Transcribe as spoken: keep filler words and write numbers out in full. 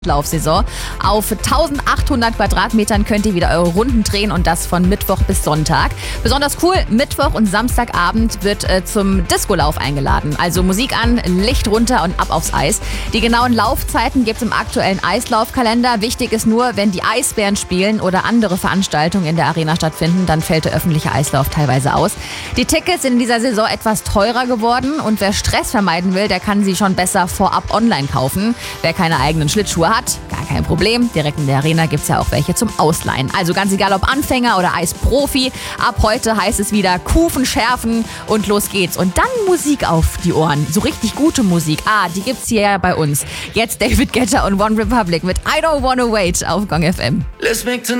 Laufsaison. Auf eintausendachthundert Quadratmetern könnt ihr wieder eure Runden drehen und das von Mittwoch bis Sonntag. Besonders cool, Mittwoch und Samstagabend wird äh, zum Discolauf eingeladen. Also Musik an, Licht runter und ab aufs Eis. Die genauen Laufzeiten gibt es im aktuellen Eislaufkalender. Wichtig ist nur, wenn die Eisbären spielen oder andere Veranstaltungen in der Arena stattfinden, dann fällt der öffentliche Eislauf teilweise aus. Die Tickets sind in dieser Saison etwas teurer geworden und wer Stress vermeiden will, der kann sie schon besser vorab online kaufen. Wer keine eigenen Schlittschuhe hat, gar kein Problem. Direkt in der Arena gibt es ja auch welche zum Ausleihen. Also ganz egal ob Anfänger oder Eisprofi, ab heute heißt es wieder Kufen schärfen und los geht's. Und dann Musik auf die Ohren. So richtig gute Musik. Ah, die gibt's hier ja bei uns. Jetzt David Guetta und One Republic mit I Don't Wanna Wait auf Gong F M.